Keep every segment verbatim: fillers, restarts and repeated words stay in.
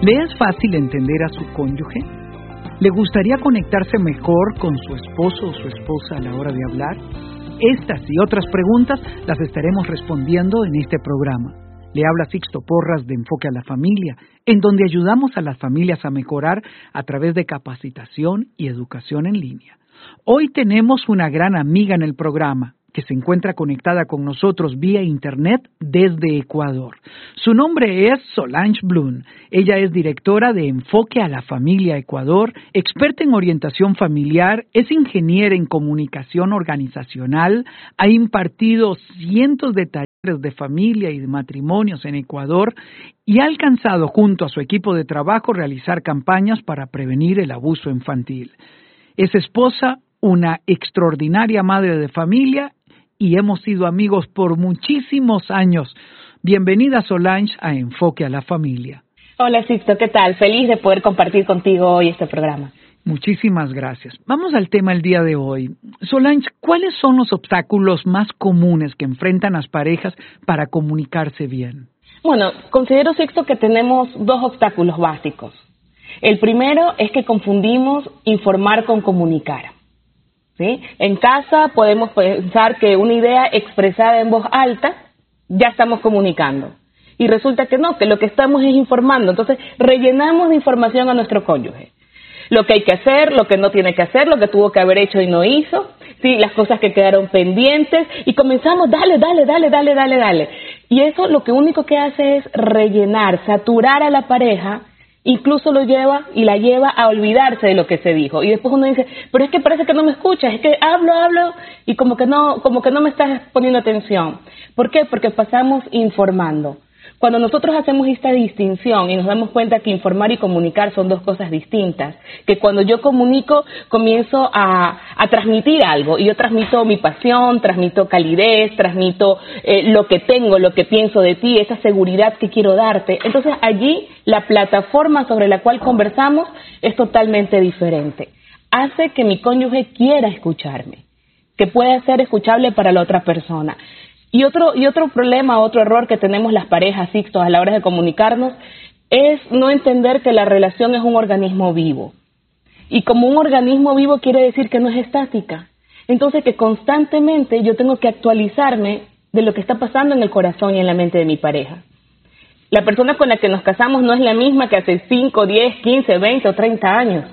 ¿Le es fácil entender a su cónyuge? ¿Le gustaría conectarse mejor con su esposo o su esposa a la hora de hablar? Estas y otras preguntas las estaremos respondiendo en este programa. Le habla Sixto Porras de Enfoque a la Familia, en donde ayudamos a las familias a mejorar a través de capacitación y educación en línea. Hoy tenemos una gran amiga en el programa, que se encuentra conectada con nosotros vía Internet desde Ecuador. Su nombre es Solange Blum. Ella es directora de Enfoque a la Familia Ecuador, experta en orientación familiar, es ingeniera en comunicación organizacional, ha impartido cientos de talleres de familia y de matrimonios en Ecuador y ha alcanzado junto a su equipo de trabajo realizar campañas para prevenir el abuso infantil. Es esposa, una extraordinaria madre de familia y hemos sido amigos por muchísimos años. Bienvenida, Solange, a Enfoque a la Familia. Hola, Sixto, ¿qué tal? Feliz de poder compartir contigo hoy este programa. Muchísimas gracias. Vamos al tema el día de hoy. Solange, ¿cuáles son los obstáculos más comunes que enfrentan las parejas para comunicarse bien? Bueno, considero, Sixto, que tenemos dos obstáculos básicos. El primero es que confundimos informar con comunicar. ¿Sí? En casa podemos pensar que una idea expresada en voz alta ya estamos comunicando. Y resulta que no, que lo que estamos es informando. Entonces rellenamos de información a nuestro cónyuge. Lo que hay que hacer, lo que no tiene que hacer, lo que tuvo que haber hecho y no hizo, ¿sí? Las cosas que quedaron pendientes. Y comenzamos, dale, dale, dale, dale, dale, dale. Y eso lo que único que hace es rellenar, saturar a la pareja. Incluso lo lleva y la lleva a olvidarse de lo que se dijo. Y después uno dice, pero es que parece que no me escuchas, es que hablo, hablo y como que no, como que no me estás poniendo atención. ¿Por qué? Porque pasamos informando. Cuando nosotros hacemos esta distinción y nos damos cuenta que informar y comunicar son dos cosas distintas, que cuando yo comunico comienzo a, a transmitir algo, y yo transmito mi pasión, transmito calidez, transmito eh, lo que tengo, lo que pienso de ti, esa seguridad que quiero darte. Entonces allí la plataforma sobre la cual conversamos es totalmente diferente. Hace que mi cónyuge quiera escucharme, que pueda ser escuchable para la otra persona. Y otro, y otro problema, otro error que tenemos las parejas, Sixto, a la hora de comunicarnos, es no entender que la relación es un organismo vivo. Y como un organismo vivo quiere decir que no es estática. Entonces que constantemente yo tengo que actualizarme de lo que está pasando en el corazón y en la mente de mi pareja. La persona con la que nos casamos no es la misma que hace cinco, diez, quince, veinte o treinta años.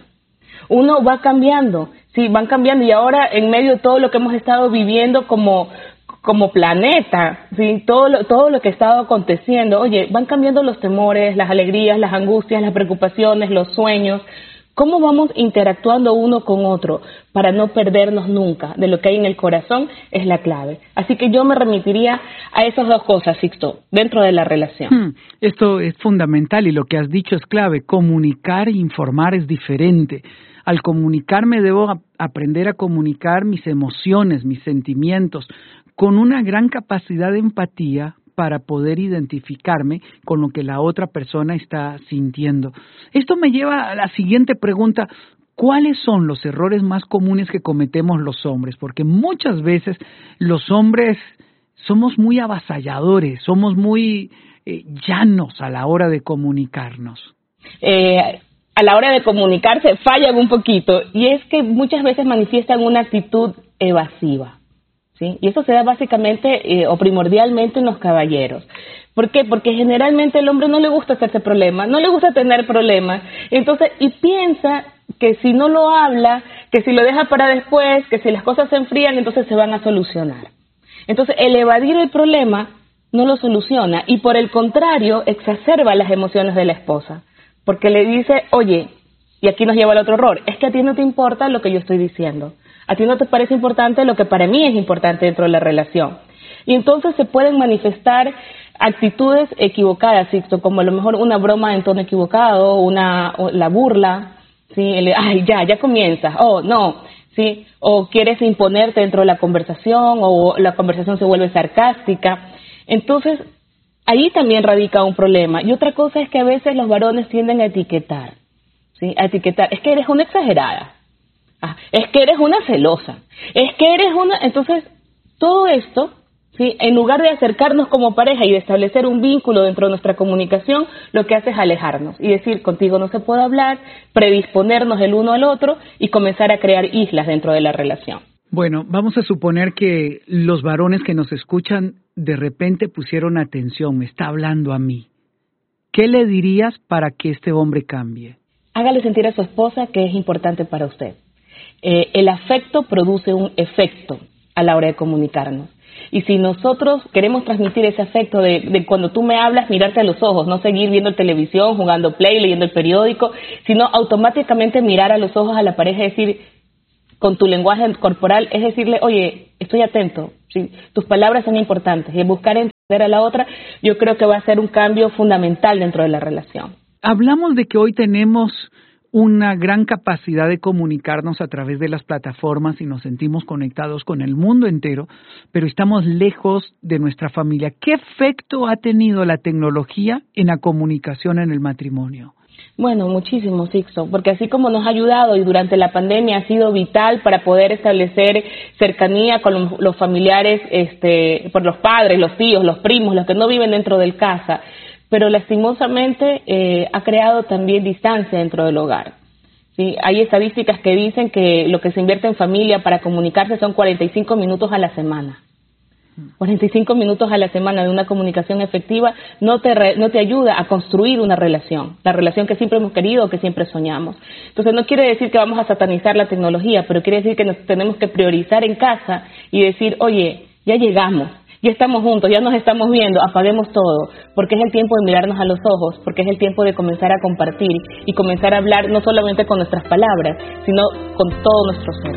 Uno va cambiando, sí, van cambiando y ahora en medio de todo lo que hemos estado viviendo como... como planeta, ¿sí? todo, lo, todo lo que ha estado aconteciendo, oye, van cambiando los temores, las alegrías, las angustias, las preocupaciones, los sueños. ¿Cómo vamos interactuando uno con otro para no perdernos nunca de lo que hay en el corazón? Es la clave. Así que yo me remitiría a esas dos cosas, Sixto, dentro de la relación. Hmm, esto es fundamental y lo que has dicho es clave. Comunicar e informar es diferente. Al comunicarme debo a- aprender a comunicar mis emociones, mis sentimientos, con una gran capacidad de empatía para poder identificarme con lo que la otra persona está sintiendo. Esto me lleva a la siguiente pregunta. ¿Cuáles son los errores más comunes que cometemos los hombres? Porque muchas veces los hombres somos muy avasalladores, somos muy eh, llanos a la hora de comunicarnos. Eh, a la hora de comunicarse fallan un poquito y es que muchas veces manifiestan una actitud evasiva. ¿Sí? Y eso se da básicamente eh, o primordialmente en los caballeros. ¿Por qué? Porque generalmente el hombre no le gusta hacerse problemas, no le gusta tener problemas, entonces y piensa que si no lo habla, que si lo deja para después, que si las cosas se enfrían, entonces se van a solucionar. Entonces el evadir el problema no lo soluciona y por el contrario exacerba las emociones de la esposa, porque le dice, oye, y aquí nos lleva al otro error, es que a ti no te importa lo que yo estoy diciendo. A ti no te parece importante lo que para mí es importante dentro de la relación. Y entonces se pueden manifestar actitudes equivocadas, Sixto, como a lo mejor una broma en tono equivocado, una o la burla, ¿sí? El, ay, ya, ya comienzas, oh, no, ¿sí? O quieres imponerte dentro de la conversación, o la conversación se vuelve sarcástica. Entonces, ahí también radica un problema. Y otra cosa es que a veces los varones tienden a etiquetar, ¿sí? A etiquetar, es que eres una exagerada. Ah, es que eres una celosa, es que eres una... Entonces, todo esto ¿sí? En lugar de acercarnos como pareja y de establecer un vínculo dentro de nuestra comunicación, lo que hace es alejarnos y decir, contigo no se puede hablar, predisponernos el uno al otro y comenzar a crear islas dentro de la relación. Bueno, vamos a suponer que los varones que nos escuchan de repente pusieron atención, me está hablando a mí. ¿Qué le dirías para que este hombre cambie? Hágale sentir a su esposa que es importante para usted. Eh, el afecto produce un efecto a la hora de comunicarnos. Y si nosotros queremos transmitir ese afecto de, de cuando tú me hablas, mirarte a los ojos, no seguir viendo televisión, jugando play, leyendo el periódico, sino automáticamente mirar a los ojos a la pareja y decir, con tu lenguaje corporal, es decirle, oye, estoy atento, ¿sí? Tus palabras son importantes. Y buscar entender a la otra, yo creo que va a ser un cambio fundamental dentro de la relación. Hablamos de que hoy tenemos una gran capacidad de comunicarnos a través de las plataformas y nos sentimos conectados con el mundo entero, pero estamos lejos de nuestra familia. ¿Qué efecto ha tenido la tecnología en la comunicación en el matrimonio? Bueno, muchísimo, Sixto, porque así como nos ha ayudado y durante la pandemia ha sido vital para poder establecer cercanía con los, los familiares, este, por los padres, los tíos, los primos, los que no viven dentro del casa, pero lastimosamente eh, ha creado también distancia dentro del hogar. ¿Sí? Hay estadísticas que dicen que lo que se invierte en familia para comunicarse son cuarenta y cinco minutos a la semana. cuarenta y cinco minutos a la semana de una comunicación efectiva no te, re, no te ayuda a construir una relación, la relación que siempre hemos querido, que siempre soñamos. Entonces no quiere decir que vamos a satanizar la tecnología, pero quiere decir que nos tenemos que priorizar en casa y decir, oye, ya llegamos, ya estamos juntos, ya nos estamos viendo, apaguemos todo, porque es el tiempo de mirarnos a los ojos, porque es el tiempo de comenzar a compartir y comenzar a hablar no solamente con nuestras palabras, sino con todo nuestro ser.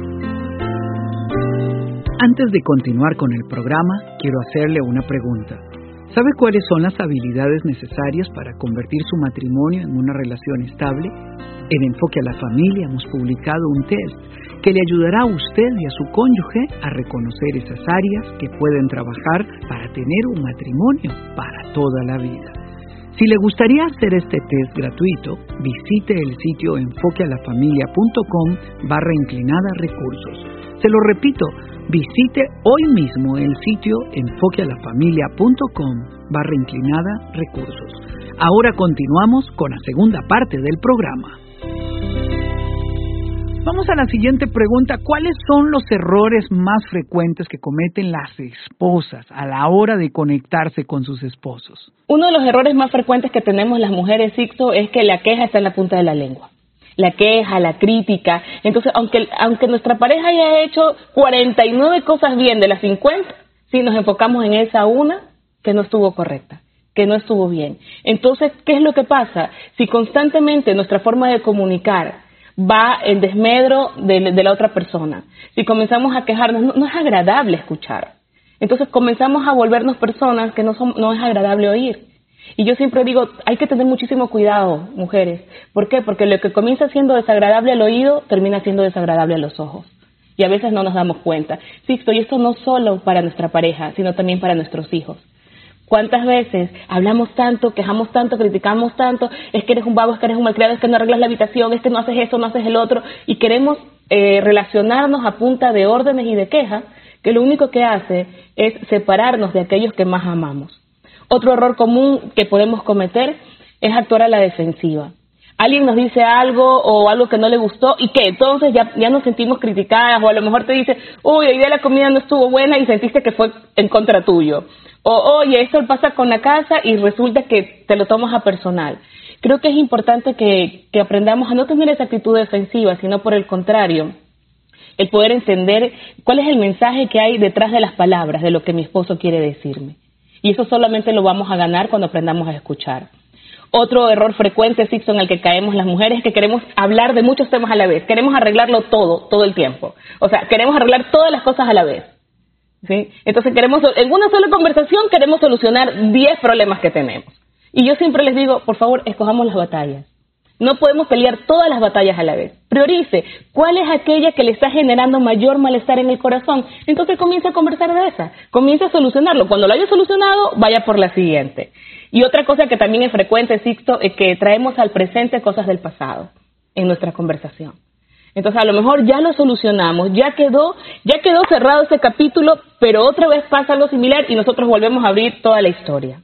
Antes de continuar con el programa, quiero hacerle una pregunta. ¿Sabe cuáles son las habilidades necesarias para convertir su matrimonio en una relación estable? En Enfoque a la Familia hemos publicado un test que le ayudará a usted y a su cónyuge a reconocer esas áreas que pueden trabajar para tener un matrimonio para toda la vida. Si le gustaría hacer este test gratuito, visite el sitio enfoquealafamilia.com barra inclinada recursos. Se lo repito, visite hoy mismo el sitio enfoquealafamilia.com barra inclinada recursos. Ahora continuamos con la segunda parte del programa. Vamos a la siguiente pregunta. ¿Cuáles son los errores más frecuentes que cometen las esposas a la hora de conectarse con sus esposos? Uno de los errores más frecuentes que tenemos las mujeres, Sixto, es que la queja está en la punta de la lengua. La queja, la crítica. Entonces, aunque, aunque nuestra pareja haya hecho cuarenta y nueve cosas bien de las cincuenta, sí nos enfocamos en esa una que no estuvo correcta, que no estuvo bien. Entonces, ¿qué es lo que pasa? Si constantemente nuestra forma de comunicar va en desmedro de, de la otra persona, si comenzamos a quejarnos, no, no es agradable escuchar. Entonces comenzamos a volvernos personas que no, son, no es agradable oír. Y yo siempre digo, hay que tener muchísimo cuidado, mujeres. ¿Por qué? Porque lo que comienza siendo desagradable al oído, termina siendo desagradable a los ojos. Y a veces no nos damos cuenta. Sixto, y esto no solo para nuestra pareja, sino también para nuestros hijos. ¿Cuántas veces hablamos tanto, quejamos tanto, criticamos tanto? Es que eres un vago, es que eres un malcriado, es que no arreglas la habitación, es que no haces eso, no haces el otro. Y queremos eh, relacionarnos a punta de órdenes y de quejas, que lo único que hace es separarnos de aquellos que más amamos. Otro error común que podemos cometer es actuar a la defensiva. Alguien nos dice algo o algo que no le gustó y que entonces ya, ya nos sentimos criticadas, o a lo mejor te dice, uy, hoy día la comida no estuvo buena y sentiste que fue en contra tuyo. O, oye, esto pasa con la casa y resulta que te lo tomas a personal. Creo que es importante que, que aprendamos a no tener esa actitud defensiva, sino por el contrario, el poder entender cuál es el mensaje que hay detrás de las palabras, de lo que mi esposo quiere decirme. Y eso solamente lo vamos a ganar cuando aprendamos a escuchar. Otro error frecuente, Sixto, en el que caemos las mujeres es que queremos hablar de muchos temas a la vez. Queremos arreglarlo todo, todo el tiempo. O sea, queremos arreglar todas las cosas a la vez. ¿Sí? Entonces queremos, en una sola conversación queremos solucionar diez problemas que tenemos. Y yo siempre les digo, por favor, escojamos las batallas. No podemos pelear todas las batallas a la vez. Priorice cuál es aquella que le está generando mayor malestar en el corazón. Entonces comienza a conversar de esa, comienza a solucionarlo. Cuando lo haya solucionado, vaya por la siguiente. Y otra cosa que también es frecuente, Sixto, es que traemos al presente cosas del pasado en nuestra conversación. Entonces a lo mejor ya lo solucionamos, ya quedó, ya quedó cerrado ese capítulo, pero otra vez pasa algo similar y nosotros volvemos a abrir toda la historia.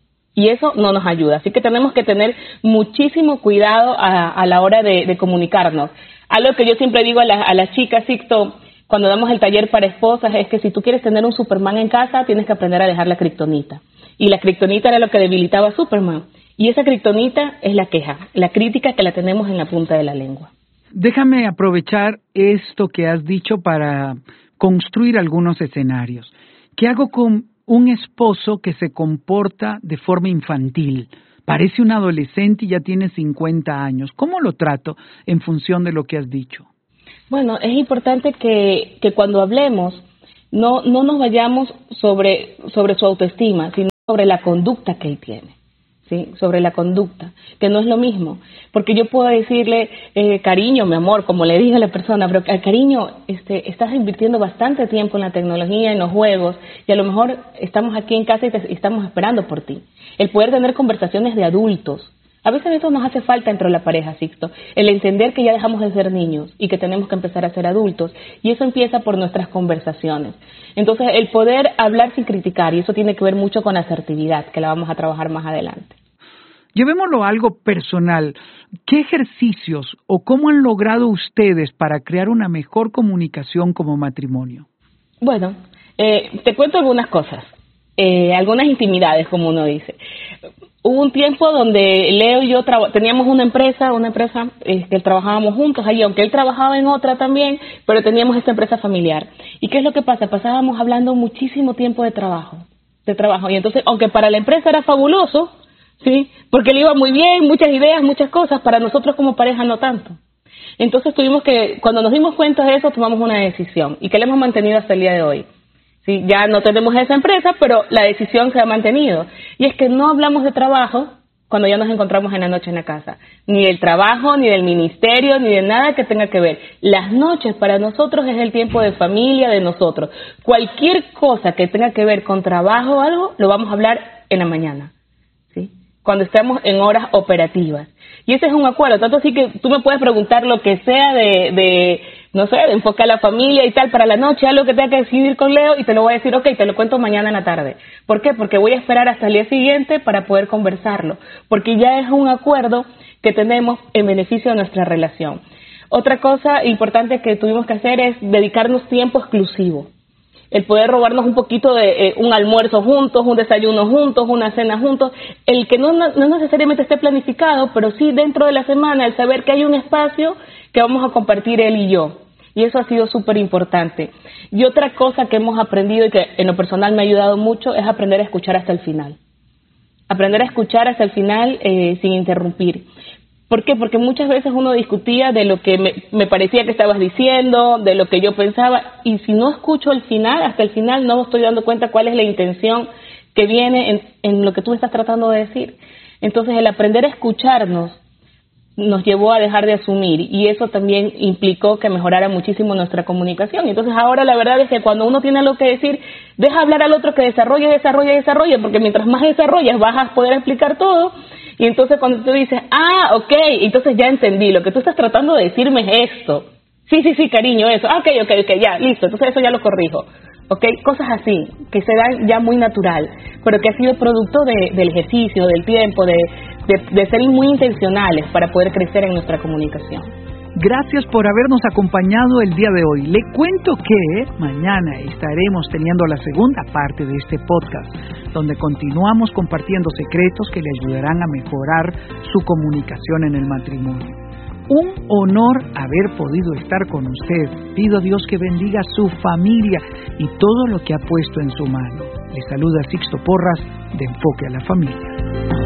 Y eso no nos ayuda. Así que tenemos que tener muchísimo cuidado a, a la hora de, de comunicarnos. Algo que yo siempre digo a, la, a las chicas, Sixto, cuando damos el taller para esposas, es que si tú quieres tener un Superman en casa, tienes que aprender a dejar la kriptonita. Y la kriptonita era lo que debilitaba a Superman. Y esa kriptonita es la queja, la crítica que la tenemos en la punta de la lengua. Déjame aprovechar esto que has dicho para construir algunos escenarios. ¿Qué hago con un esposo que se comporta de forma infantil? Parece un adolescente y ya tiene cincuenta años. ¿Cómo lo trato en función de lo que has dicho? Bueno, es importante que, que cuando hablemos no, no nos vayamos sobre, sobre su autoestima, sino sobre la conducta que él tiene. ¿Sí? Sobre la conducta, que no es lo mismo, porque yo puedo decirle, eh, cariño, mi amor, como le dije a la persona, pero eh, cariño, este, estás invirtiendo bastante tiempo en la tecnología, en los juegos, y a lo mejor estamos aquí en casa y, te, y estamos esperando por ti. El poder tener conversaciones de adultos, a veces eso nos hace falta dentro de la pareja, Sixto, el entender que ya dejamos de ser niños y que tenemos que empezar a ser adultos, y eso empieza por nuestras conversaciones. Entonces, el poder hablar sin criticar, y eso tiene que ver mucho con asertividad, que la vamos a trabajar más adelante. Llevémoslo a algo personal. ¿Qué ejercicios o cómo han logrado ustedes para crear una mejor comunicación como matrimonio? Bueno, eh, te cuento algunas cosas, eh, algunas intimidades, como uno dice. Hubo un tiempo donde Leo y yo traba- teníamos una empresa, una empresa eh, que trabajábamos juntos ahí, aunque él trabajaba en otra también, pero teníamos esta empresa familiar. ¿Y qué es lo que pasa? Pasábamos hablando muchísimo tiempo de trabajo, de trabajo. Y entonces, aunque para la empresa era fabuloso, sí, porque le iba muy bien, muchas ideas, muchas cosas, para nosotros como pareja no tanto. Entonces tuvimos que, cuando nos dimos cuenta de eso, tomamos una decisión y que la hemos mantenido hasta el día de hoy. Sí, ya no tenemos esa empresa, pero la decisión se ha mantenido. Y es que no hablamos de trabajo cuando ya nos encontramos en la noche en la casa. Ni del trabajo, ni del ministerio, ni de nada que tenga que ver. Las noches para nosotros es el tiempo de familia de nosotros. Cualquier cosa que tenga que ver con trabajo o algo, lo vamos a hablar en la mañana. ¿Sí? Cuando estamos en horas operativas. Y ese es un acuerdo, tanto así que tú me puedes preguntar lo que sea de, de no sé, de enfocar a la familia y tal para la noche, algo que tenga que decidir con Leo, y te lo voy a decir, ok, te lo cuento mañana en la tarde. ¿Por qué? Porque voy a esperar hasta el día siguiente para poder conversarlo, porque ya es un acuerdo que tenemos en beneficio de nuestra relación. Otra cosa importante que tuvimos que hacer es dedicarnos tiempo exclusivo. El poder robarnos un poquito de eh, un almuerzo juntos, un desayuno juntos, una cena juntos, el que no, no necesariamente esté planificado, pero sí dentro de la semana, el saber que hay un espacio que vamos a compartir él y yo. Y eso ha sido súper importante. Y otra cosa que hemos aprendido y que en lo personal me ha ayudado mucho es aprender a escuchar hasta el final. Aprender a escuchar hasta el final eh, sin interrumpir. ¿Por qué? Porque muchas veces uno discutía de lo que me, me parecía que estabas diciendo, de lo que yo pensaba, y si no escucho el final, hasta el final no me estoy dando cuenta cuál es la intención que viene en, en lo que tú estás tratando de decir. Entonces, el aprender a escucharnos nos llevó a dejar de asumir, y eso también implicó que mejorara muchísimo nuestra comunicación. Entonces, ahora la verdad es que cuando uno tiene algo que decir, deja hablar al otro que desarrolle, desarrolle, desarrolle, porque mientras más desarrollas vas a poder explicar todo. Y entonces cuando tú dices, ah, ok, entonces ya entendí, lo que tú estás tratando de decirme es esto. Sí, sí, sí, cariño, eso. Ah, ok, ok, ok, ya, listo, entonces eso ya lo corrijo. Ok, cosas así, que se dan ya muy natural, pero que ha sido producto de, del ejercicio, del tiempo, de, de, de ser muy intencionales para poder crecer en nuestra comunicación. Gracias por habernos acompañado el día de hoy. Le cuento que mañana estaremos teniendo la segunda parte de este podcast, donde continuamos compartiendo secretos que le ayudarán a mejorar su comunicación en el matrimonio. Un honor haber podido estar con usted. Pido a Dios que bendiga a su familia y todo lo que ha puesto en su mano. Le saluda Sixto Porras de Enfoque a la Familia.